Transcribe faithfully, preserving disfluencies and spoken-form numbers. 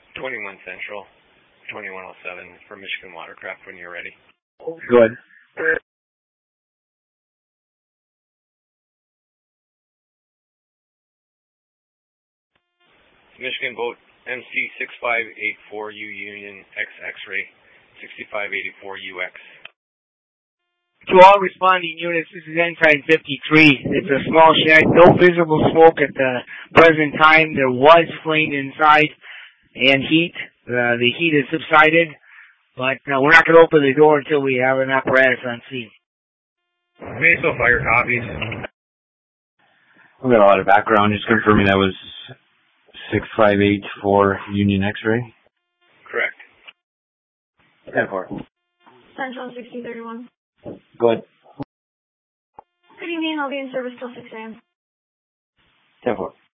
twenty-one Central, twenty-one oh seven for Michigan Watercraft when you're ready. Good. Michigan boat M C six five eight four U Union X X-ray sixty-five eighty-four U X. To all responding units, this is Ensign fifty-three. It's a small shed, no visible smoke at the present time. There was flame inside and heat. Uh, the heat has subsided, but uh, we're not going to open the door until we have an apparatus on scene. Maso fire copies. I've got a lot of background, just confirming that was six five eight four Union X-ray. Correct. ten four. Central sixteen thirty-one. Good. Good evening, I'll be in service till six a.m. ten four.